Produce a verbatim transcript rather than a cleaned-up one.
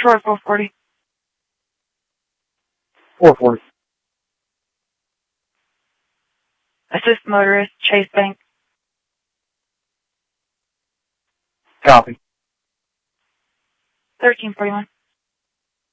Troy four forty. four forty. Assist motorist, Chase Bank. Copy. thirteen forty-one.